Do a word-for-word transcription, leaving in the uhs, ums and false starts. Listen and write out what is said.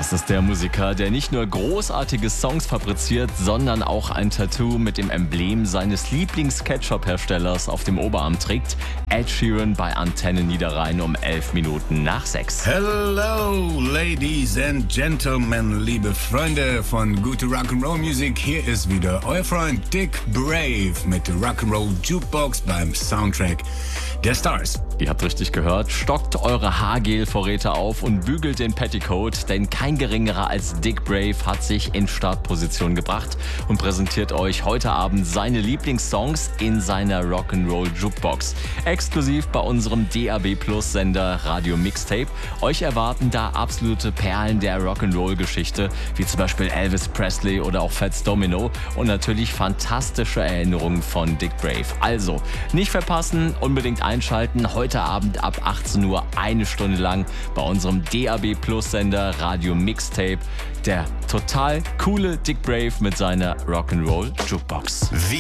Das ist der Musiker, der nicht nur großartige Songs fabriziert, sondern auch ein Tattoo mit dem Emblem seines Lieblings-Ketchup-Herstellers auf dem Oberarm trägt. Ed Sheeran bei Antenne Niederrhein um elf Minuten nach sechs. Hello, Ladies and Gentlemen, liebe Freunde von gute Rock'n'Roll Music. Hier ist wieder euer Freund Dick Brave mit Rock'n'Roll Jukebox beim Soundtrack der Stars. Ihr habt richtig gehört, stockt eure Haargel-Vorräte auf und bügelt den Petticoat, denn kein geringerer als Dick Brave hat sich in Startposition gebracht und präsentiert euch heute Abend seine Lieblingssongs in seiner Rock'n'Roll Jukebox. Exklusiv bei unserem D A B Plus Sender Radio Mixtape. Euch erwarten da absolute Perlen der Rock'n'Roll-Geschichte, wie zum Beispiel Elvis Presley oder auch Fats Domino und natürlich fantastische Erinnerungen von Dick Brave. Also, nicht verpassen, unbedingt einschalten. Heute Abend ab achtzehn Uhr eine Stunde lang bei unserem D A B Plus Sender Radio Mixtape. Der total coole Dick Brave mit seiner Rock'n'Roll Jukebox. Wie